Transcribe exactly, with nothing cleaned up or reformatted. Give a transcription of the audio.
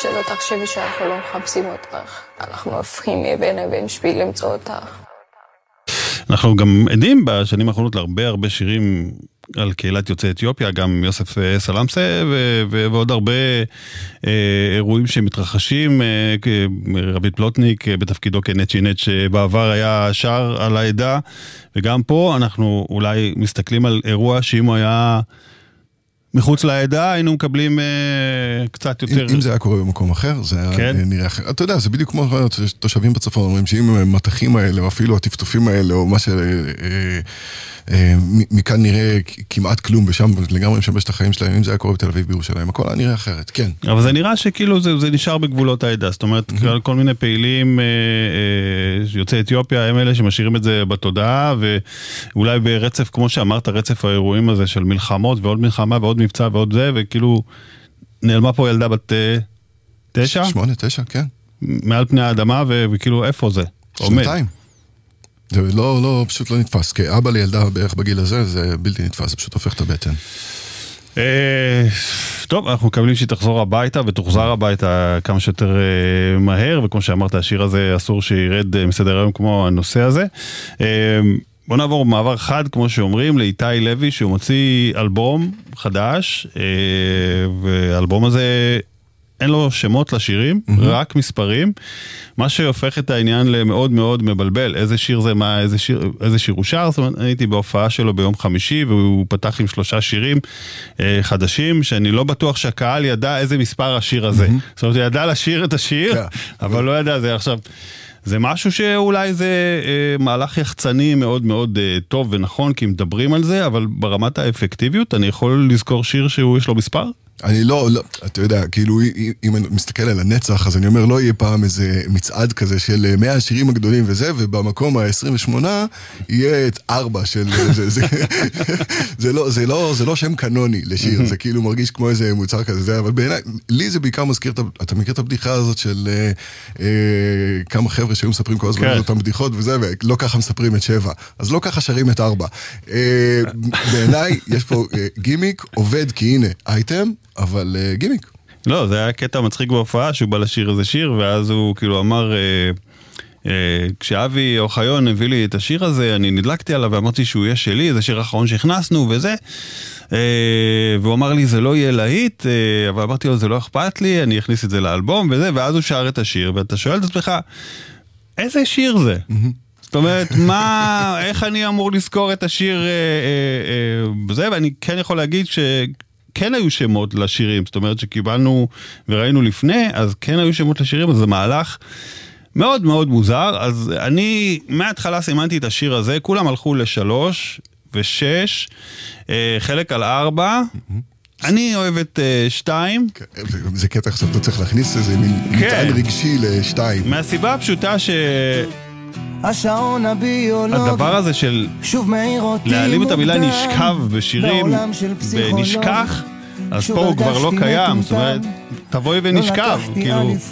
שלא תחשבי שאנחנו לא מחפשים אותך. אנחנו הופכים אבן אבן שביל למצוא אותך. אנחנו גם עדים בשנים האחרונות להרבה הרבה שירים על קהילת יוצאי אתיופיה, גם יוסף סלמסה ו- ו- ועוד הרבה אה, אירועים שמתרחשים, אה, רביד פלוטניק אה, בתפקידו כנצ'י נץ' שבעבר היה שר על העדה, וגם פה אנחנו אולי מסתכלים על אירוע שאם הוא היה מחוץ לעדה, היינו מקבלים אה, קצת יותר... אם, אם זה היה קורה במקום אחר, זה היה כן. נראה אחר. אתה יודע, זה בדיוק כמו תושבים בצפון, אומרים שאם המתחים האלה, או אפילו הטפטופים האלה, או מה ש... אה, אה, מכאן נראה כמעט כלום, ושם לגמרי משמש את החיים שלהם, אם זה היה קורה בתל אביב בירושלים, הכל היה נראה אחרת, כן. אבל זה נראה שכאילו זה, זה נשאר בגבולות העדה, זאת אומרת, mm-hmm. כל מיני פעילים אה, אה, יוצאי אתיופיה, הם אלה שמשאירים את זה בתודעה, ואולי ברצף, כמו שאמרת, רצף האירועים הזה של מלחמות, ועוד מלחמה, ועוד מבצע, ועוד זה, וכאילו נעלמה פה ילדה בת תשע? שמונה, תשע, כן. מעל פני האדמה, ו- וכאילו איפה זה? שנתיים. זה לא, לא, פשוט לא נתפס. כאבא לילדה בערך בגיל הזה, זה בלתי נתפס, זה פשוט הופך את הבטן. טוב, אנחנו מקבלים שהיא תחזור הביתה, ותוחזר הביתה כמה שיותר מהר, וכמו שאמרת, השיר הזה אסור שירד מסדר היום כמו הנושא הזה. בוא נעבור מעבר חד, כמו שאומרים, לאיתי לוי, שהוא מוציא אלבום חדש, והאלבום הזה אין לו שמות לשירים, mm-hmm. רק מספרים, מה שהופך את העניין למאוד מאוד מבלבל, איזה שיר זה מה, איזה שיר, איזה שיר הוא שר, זאת אומרת, הייתי בהופעה שלו ביום חמישי, והוא פתח עם שלושה שירים אה, חדשים, שאני לא בטוח שהקהל ידע איזה מספר השיר הזה, mm-hmm. זאת אומרת, הוא ידע לשיר את השיר, yeah. אבל לא ידע, זה עכשיו, זה משהו שאולי זה אה, מהלך יחצני מאוד מאוד אה, טוב ונכון, כי מדברים על זה, אבל ברמת האפקטיביות, אני יכול לזכור שיר שהוא יש לו מספר? אני לא, לא, אתה יודע, כאילו, אם אני מסתכל על הנצח, אז אני אומר, לא יהיה פעם איזה מצעד כזה של מאה השירים הגדולים וזה, ובמקום ה-עשרים ושמונה יהיה את ארבע של... זה, זה, זה, לא, זה, לא, זה לא שם קנוני לשיר, זה כאילו מרגיש כמו איזה מוצר כזה, זה, אבל בעיניי, לי זה בעיקר מזכיר, אתה מכיר את הבדיחה הזאת של אה, אה, כמה חבר'ה שהיו מספרים כל הזמן אותם בדיחות וזה, ולא ככה מספרים את שבע, אז לא ככה שרים את ארבע. אה, בעיניי, יש פה אה, גימיק, עובד כי הנה, אייטם, אבל uh, גימיק. לא, זה היה קטע מצחיק בהופעה, שהוא בא לשיר איזה שיר, ואז הוא כאילו אמר, אה, אה, כשאבי אוחיון הביא לי את השיר הזה, אני נדלקתי עליו ואמרתי שהוא יהיה שלי, זה שיר האחרון שהכנסנו וזה, אה, והוא אמר לי, זה לא יהיה להיט, אה, אבל אמרתי לו, זה לא אכפת לי, אני אכניס את זה לאלבום וזה, ואז הוא שר את השיר, ואתה שואל את עצמך, איזה שיר זה? זאת אומרת, מה, איך אני אמור לזכור את השיר אה, אה, אה, בזה, ואני כן יכול להגיד ש... כן היו שמות לשירים, זאת אומרת שקיבלנו וראינו לפני, אז כן היו שמות לשירים, אז זה מהלך מאוד מאוד מוזר, אז אני מההתחלה סימנתי את השיר הזה, כולם הלכו לשלוש ושש, חלק על ארבע, אני אוהב את שתיים. זה קטע עכשיו, אתה צריך להכניס איזה מטען רגשי לשתיים. מהסיבה הפשוטה ש... השעון הביולוגי הדבר הזה של להעלים את המילה נשכב בשירים ונשכח, אז פה הוא כבר לא קיים, זאת אומרת, תבואי ונשכב, כאילו